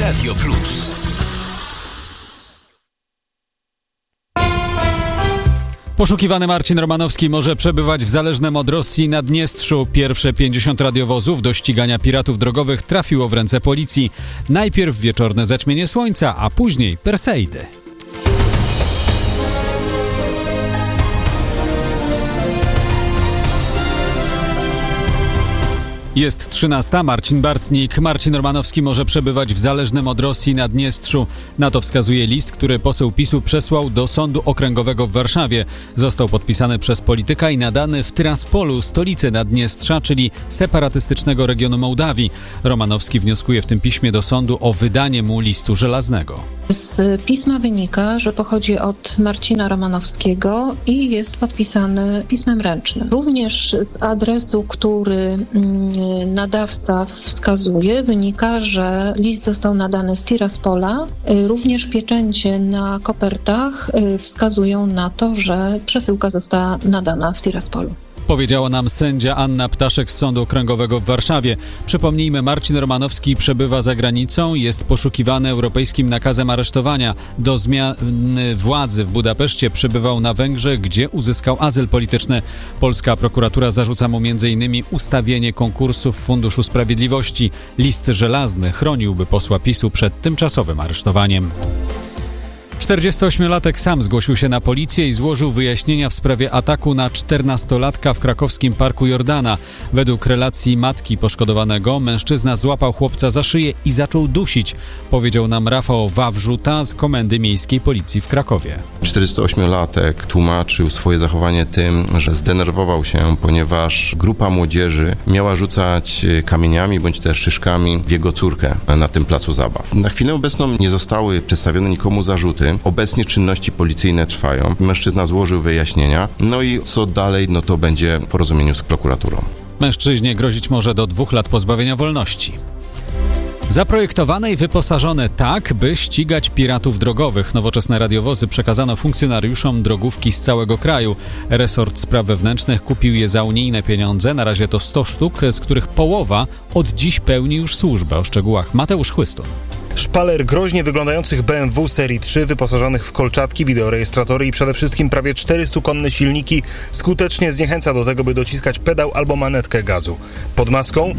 Radio Plus. Poszukiwany Marcin Romanowski może przebywać w zależnym od Rosji Naddniestrzu. Pierwsze 50 radiowozów do ścigania piratów drogowych trafiło w ręce policji. Najpierw wieczorne zaćmienie słońca, a później Perseidy. Jest 13. Marcin Bartnik. Marcin Romanowski może przebywać w zależnym od Rosji Naddniestrzu. Na to wskazuje list, który poseł PiS-u przesłał do Sądu Okręgowego w Warszawie. Został podpisany przez polityka i nadany w Tyraspolu, stolicy Naddniestrza, czyli separatystycznego regionu Mołdawii. Romanowski wnioskuje w tym piśmie do sądu o wydanie mu listu żelaznego. Z pisma wynika, że pochodzi od Marcina Romanowskiego i jest podpisany pismem ręcznym. Również z adresu, który nadawca wskazuje, wynika, że list został nadany z Tiraspola. Również pieczęcie na kopertach wskazują na to, że przesyłka została nadana w Tiraspolu. Powiedziała nam sędzia Anna Ptaszek z Sądu Okręgowego w Warszawie. Przypomnijmy, Marcin Romanowski przebywa za granicą, jest poszukiwany europejskim nakazem aresztowania. Do zmiany władzy w Budapeszcie przybywał na Węgrzech, gdzie uzyskał azyl polityczny. Polska prokuratura zarzuca mu m.in. ustawienie konkursu w Funduszu Sprawiedliwości. List żelazny chroniłby posła PiS-u przed tymczasowym aresztowaniem. 48-latek sam zgłosił się na policję i złożył wyjaśnienia w sprawie ataku na 14-latka w krakowskim Parku Jordana. Według relacji matki poszkodowanego mężczyzna złapał chłopca za szyję i zaczął dusić, powiedział nam Rafał Wawrzuta z Komendy Miejskiej Policji w Krakowie. 48-latek tłumaczył swoje zachowanie tym, że zdenerwował się, ponieważ grupa młodzieży miała rzucać kamieniami bądź też szyszkami w jego córkę na tym placu zabaw. Na chwilę obecną nie zostały przedstawione nikomu zarzuty. Obecnie czynności policyjne trwają. Mężczyzna złożył wyjaśnienia. No i co dalej, to będzie w porozumieniu z prokuraturą. Mężczyźnie grozić może do 2 lat pozbawienia wolności. Zaprojektowane i wyposażone tak, by ścigać piratów drogowych. Nowoczesne radiowozy przekazano funkcjonariuszom drogówki z całego kraju. Resort Spraw Wewnętrznych kupił je za unijne pieniądze. Na razie to 100 sztuk, z których połowa od dziś pełni już służbę. O szczegółach Mateusz Chłystun. Szpaler groźnie wyglądających BMW serii 3 wyposażonych w kolczatki, wideorejestratory i przede wszystkim prawie 400-konne silniki skutecznie zniechęca do tego, by dociskać pedał albo manetkę gazu. Pod maską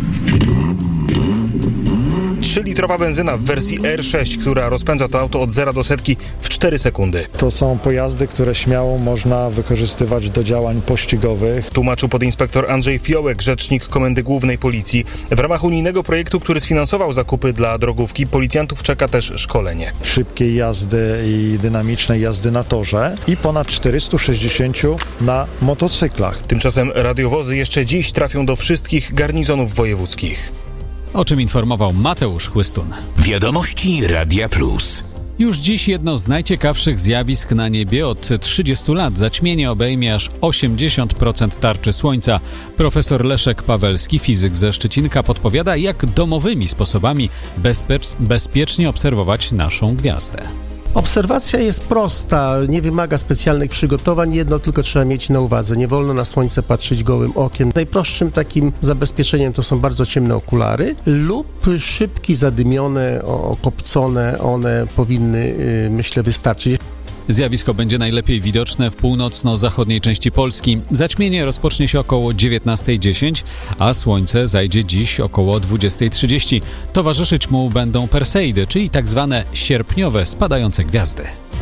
3-litrowa benzyna w wersji R6, która rozpędza to auto od 0 do setki w 4 sekundy. To są pojazdy, które śmiało można wykorzystywać do działań pościgowych. Tłumaczył podinspektor Andrzej Fiołek, rzecznik Komendy Głównej Policji. W ramach unijnego projektu, który sfinansował zakupy dla drogówki, policjantów czeka też szkolenie. Szybkiej jazdy i dynamicznej jazdy na torze i ponad 460 na motocyklach. Tymczasem radiowozy jeszcze dziś trafią do wszystkich garnizonów wojewódzkich. O czym informował Mateusz Chłystun. Wiadomości Radia Plus. Już dziś jedno z najciekawszych zjawisk na niebie od 30 lat. Zaćmienie obejmie aż 80% tarczy Słońca. Profesor Leszek Pawelski, fizyk ze Szczecinka, podpowiada, jak domowymi sposobami bezpiecznie obserwować naszą gwiazdę. Obserwacja jest prosta, nie wymaga specjalnych przygotowań, jedno tylko trzeba mieć na uwadze. Nie wolno na słońce patrzeć gołym okiem. Najprostszym takim zabezpieczeniem to są bardzo ciemne okulary lub szybki, zadymione, okopcone, one powinny, myślę, wystarczyć. Zjawisko będzie najlepiej widoczne w północno-zachodniej części Polski. Zaćmienie rozpocznie się około 19:10, a słońce zajdzie dziś około 20:30. Towarzyszyć mu będą Perseidy, czyli tak zwane sierpniowe spadające gwiazdy.